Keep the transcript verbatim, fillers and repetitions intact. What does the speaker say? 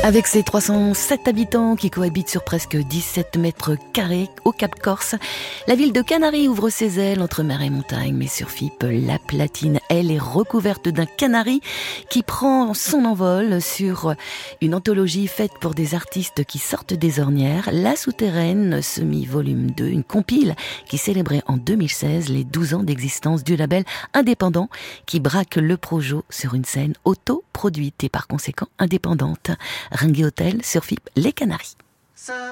Avec ses trois cent sept habitants qui cohabitent sur presque dix-sept mètres carrés au Cap Corse, la ville de Canaries ouvre ses ailes entre mer et montagne. Mais sur F I P, la platine, elle, est recouverte d'un canari qui prend son envol sur une anthologie faite pour des artistes qui sortent des ornières. La Souterraine, semi-volume deux, une compile qui célébrait en deux mille seize les douze ans d'existence du label indépendant qui braque le projo sur une scène auto-produite et par conséquent indépendante. Ringuet Hotel sur F I P Les Canaries.